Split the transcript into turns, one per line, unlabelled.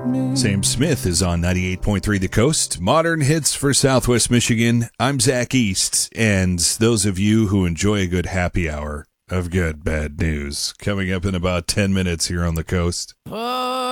Sam Smith is on 98.3 The Coast. Modern hits for Southwest Michigan. I'm Zach East, and those of you who enjoy a good happy hour of good bad news coming up in about 10 minutes here on The Coast.